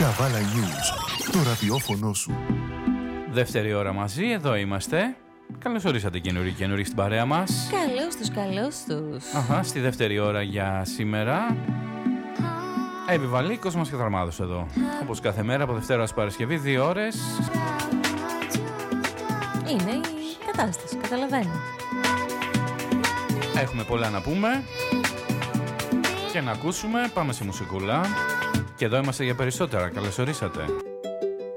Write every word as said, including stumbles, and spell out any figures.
Καβάλα News, το ραδιόφωνο σου. Δεύτερη ώρα μαζί, εδώ είμαστε. Καλώς ορίσατε καινούριοι καινούριοι στην παρέα μας. Καλώς τους, καλώς τους. Αχα, στη δεύτερη ώρα για σήμερα. Επιβαλή Κόσμος και Θαρμάδος εδώ. Όπως κάθε μέρα από Δευτέρα ως Παρασκευή, δύο ώρες. Είναι η κατάσταση, καταλαβαίνω. Έχουμε πολλά να πούμε και να ακούσουμε. Πάμε σε μουσικούλα. Και εδώ είμαστε για περισσότερα. Καλώς ορίσατε.